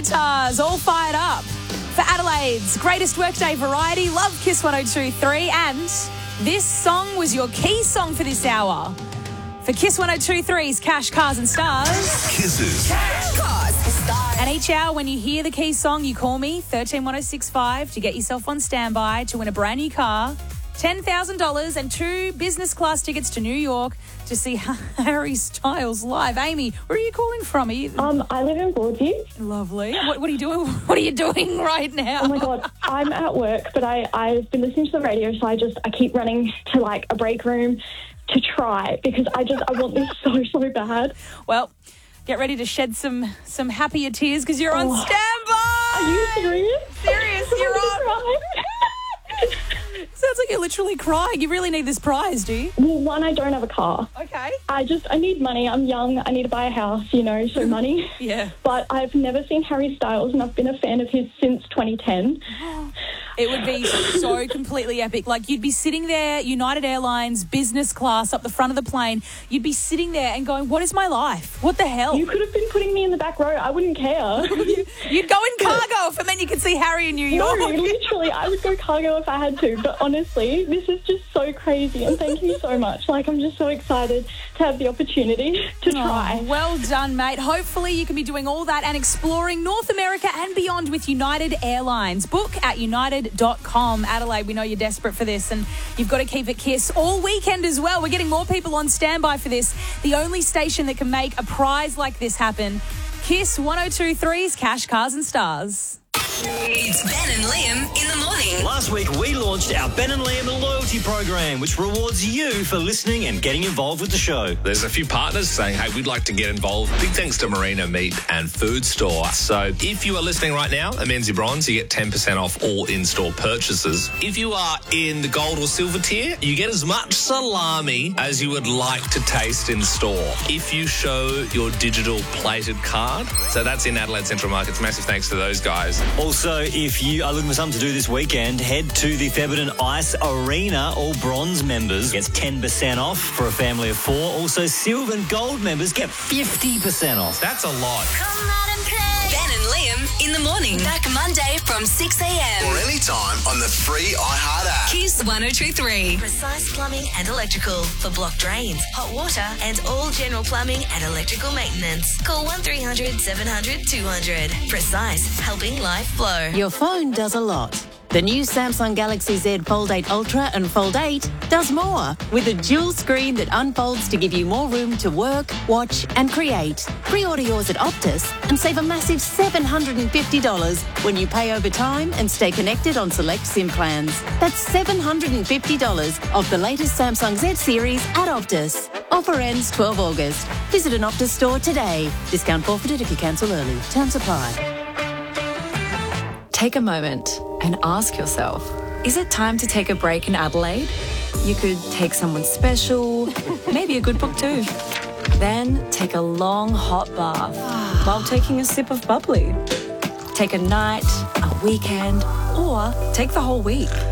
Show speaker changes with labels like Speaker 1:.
Speaker 1: Waratahs all fired up for Adelaide's greatest workday variety. Love Kiss 102.3. And this song was your key song for this hour. For Kiss 102.3's Cash, Cars and Stars.
Speaker 2: Kisses. Cash, Cars and Stars.
Speaker 1: And each hour when you hear the key song, you call me 131065 to get yourself on standby to win a brand new car, $10,000 and 2 business class tickets to New York to see Harry Styles live. Amy, where are you calling from?
Speaker 3: I live in Broadview.
Speaker 1: Lovely. What are you doing? What are you doing right now?
Speaker 3: Oh my God, I'm at work, but I've been listening to the radio, so I keep running to like a break room to try because I want this so bad.
Speaker 1: Well, get ready to shed some happier tears because you're on standby.
Speaker 3: Are you serious?
Speaker 1: Serious, you're on. Sounds like you're literally crying. You really need this prize, do you?
Speaker 3: Well, one, I don't have a car.
Speaker 1: Okay.
Speaker 3: I need money. I'm young. I need to buy a house, so money.
Speaker 1: Yeah.
Speaker 3: But I've never seen Harry Styles, and I've been a fan of his since 2010.
Speaker 1: It would be so completely epic. Like, you'd be sitting there, United Airlines, business class, up the front of the plane. You'd be sitting there and going, what is my life? What the hell?
Speaker 3: You could have been putting me in the back row. I wouldn't care.
Speaker 1: You'd go in cargo if it meant you could see Harry in New York.
Speaker 3: No, literally, I would go cargo if I had to. But honestly, this is just so crazy. And thank you so much. I'm just so excited to have the opportunity to try.
Speaker 1: Well done, mate. Hopefully you can be doing all that and exploring North America and beyond with United Airlines. Book at united.com. Adelaide, we know you're desperate for this and you've got to keep it Kiss all weekend as well. We're getting more people on standby for this. The only station that can make a prize like this happen. Kiss 102.3's Cash, Cars and Stars.
Speaker 2: It's Ben and Liam in the morning.
Speaker 4: Last week, we launched our Ben and Liam loyalty program, which rewards you for listening and getting involved with the show.
Speaker 5: There's a few partners saying, hey, we'd like to get involved. Big thanks to Marina Meat and Food Store. So if you are listening right now at Menzies Bronze, you get 10% off all in-store purchases. If you are in the gold or silver tier, you get as much salami as you would like to taste in store. If you show your digital plated card, so that's in Adelaide Central Markets. Massive thanks to those guys.
Speaker 4: Also, if you are looking for something to do this weekend, head to the Thebarton Ice Arena. All bronze members gets 10% off for a family of 4. Also, silver and gold members get 50% off.
Speaker 5: That's a lot.
Speaker 2: Come out and play. Ben and Liam in the morning. Back Monday from 6 a.m.
Speaker 6: Or anytime on the free iHeart app.
Speaker 2: Kiss 102.3. Precise Plumbing and Electrical for block drains, hot water, and all general plumbing and electrical maintenance. Call 1300 700 200. Precise, helping life flow.
Speaker 7: Your phone does a lot. The new Samsung Galaxy Z Fold 8 Ultra and Fold 8 does more with a dual screen that unfolds to give you more room to work, watch and create. Pre-order yours at Optus and save a massive $750 when you pay over time and stay connected on select SIM plans. That's $750 off the latest Samsung Z series at Optus. Offer ends 12 August. Visit an Optus store today. Discount forfeited if you cancel early. Terms apply.
Speaker 8: Take a moment and ask yourself, is it time to take a break in Adelaide? You could take someone special, maybe a good book too. Then take a long hot bath while taking a sip of bubbly. Take a night, a weekend, or take the whole week.